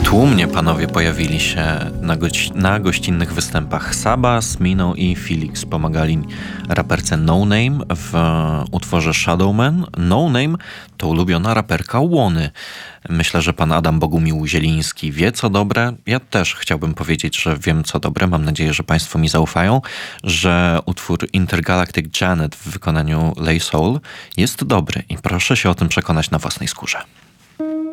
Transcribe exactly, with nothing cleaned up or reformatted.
Tłumnie panowie pojawili się na, goś- na gościnnych występach. Saba, Smino i Felix pomagali raperce No Name w utworze Shadowman. No Name to ulubiona raperka Łony. Myślę, że pan Adam Bogumił-Zieliński wie co dobre. Ja też chciałbym powiedzieć, że wiem co dobre. Mam nadzieję, że państwo mi zaufają, że utwór Intergalactic Janet w wykonaniu Lay Soul jest dobry i proszę się o tym przekonać na własnej skórze.